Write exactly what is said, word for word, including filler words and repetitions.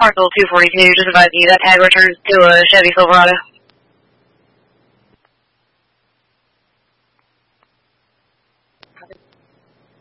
Parcel two forty-two, just advising you that tag returns to a Chevy Silverado.